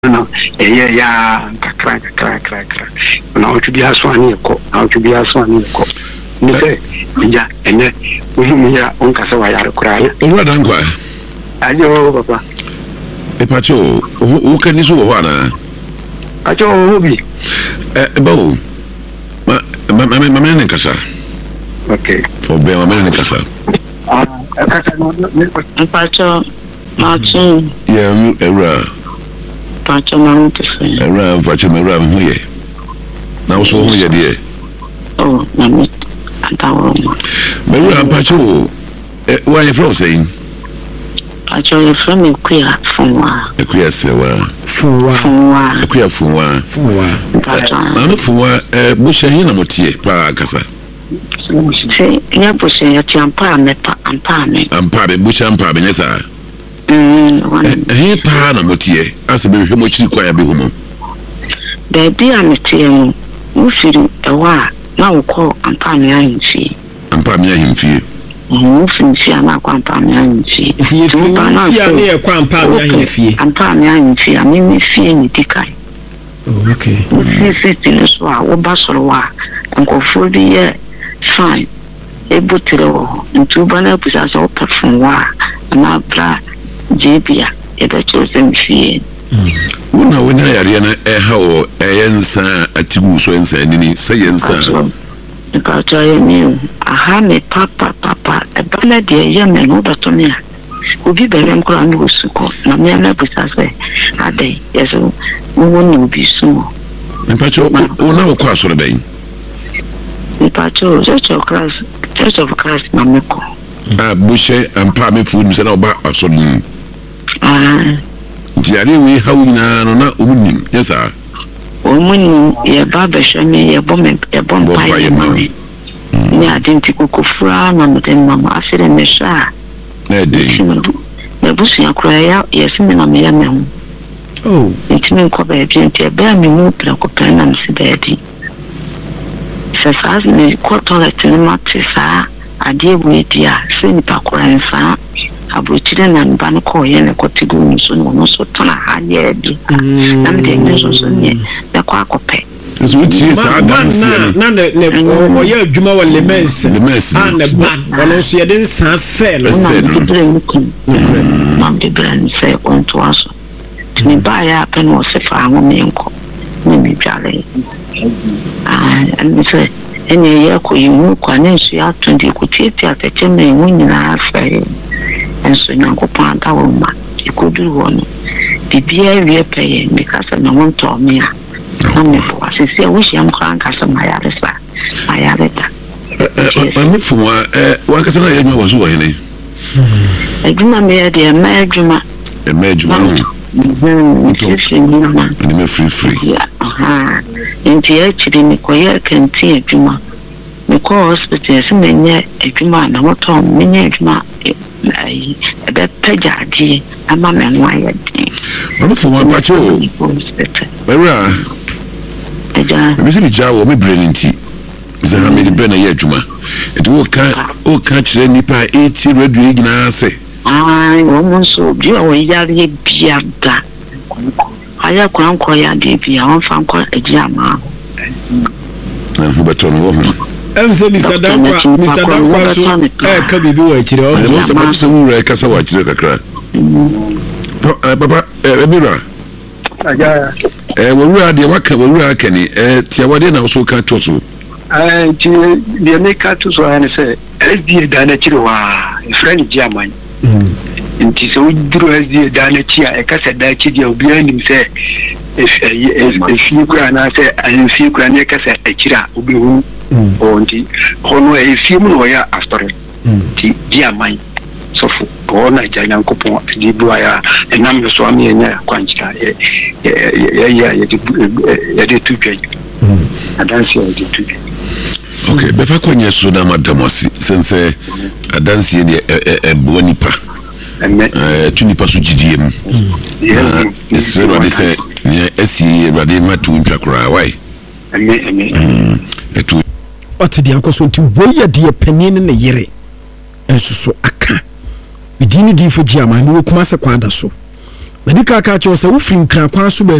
no ya kakra na otu bi aso ani ekọ ni se ya ene ohun ya onkasa wa yare kura owura dankwa ajo papa epacho o kani so wo ana ajo obi bawo ma ne kasa okay for be ma ne kasa kasa no epacho machu ya ewura pacho ma ntse ewura pacho me ewura hu ye na wo so hu ye de oh na me atawo me ewura pacho wa ye from saying pacho ye from Ekuya funwa Ekuya sewa funwa pacho na no funwa bo shehin na motie pa kasa se ya bo se ya tiampa me ampa be bo champa be nyesa pa na motie asebe hwe mo chiri kwa ya be humo da bi ametie mu ufiri ewa na ukọ ampa me ahimfi ufiri ana kwa ampa me ahimfi ti ufiri na e kwa ampa me ahimfi ampa me ahimfi a me fie ni dikai okay ufiri tinu so a wo ba soro wa nkofo bi ye fine ebutere wo ntuba na busa so perfume wa na bra jebia ebe chosen fie wona yare na hawo yensa atibu so yensa nini se yensa ka taye mi aha me papa ebana de ye me no batomia obi bere nkura no suko na me na busa se ade yeso wo ni obi su mpacho wona wo kwa soro dan mpacho church of Christ na meko bushe ampa me fu se na oba asodin diare we hawina no na omunim yesa omunim ye baba shame ye bompa ye mami ni adenti kokofura na mden mama afire me sha na de na busu yakura ya yesime na me ya me hu oh ntimi ko ba bi enti be a me mu pra ko pra na msi ba di sasa me ko toilet ni matisa ade bu dia se ni pakora nfa abotire na mba no ko ye ne kotigu nso no so tona ha ye bi na me de nso so ne na kwa kope so wuti sa dance na o ye adwuma wa lemens na ban wono so ye den san sel mam de brand se on to aso ni ba ya pe no se fa ho me nko ni mi jale and se ene ye ko yimu kwa ne so ya tundi ko tieti atete me nyina afa enso nyankopon atawo ma ikodu wono bibia wie peye mikasa na wonto me a na me bo asisi awushi am kran kasa mayaresa mayareta me fuwa wakasa na yema wazo wa hene eduma me de ma eduma ni me free aha enti e chiri ni koye kenti eduma me ko hospital se menye eduma na woto menye eduma ai ebe pejadi ama me nwa ye din no fuwa pacho era me se bi jawo me brilliant ze ha me di brena ye adwuma edu o ka kire nipa 80 radio igna se wo mo so bi o yare bia da aya kwanko ya de bia on fa nko agi ama na hu beton wo ho say Mr. Dankwa so ka bibi wa kire o mo se pati se wura ka sa wa kire kakra papa ebira aja wura de waka wura kani tia wade na so ka to so ti de me ka to so ana se SDA da na kire wa friend German nti so duro SDA da na chia e ka se da ki de obi anim se efi kura na se efi kura ne ka se akira obi hu onti hono efi mu no ya astore ti German so fu ona janya nkopon di bua ya enam so ami enya kwanchira ya de tutwe adansi ya de tutwe okay befa kwenye so na madamosi sense adansi ye bonipa tunipa so gidiem esre rade se esi rade matu ntwakra wai etu otedi akoso nti boye de panini ne yere enso so aka idini di fo giama ni okuma se kwada so medical ka kyerɛ sɛ wo firi nkran kwan so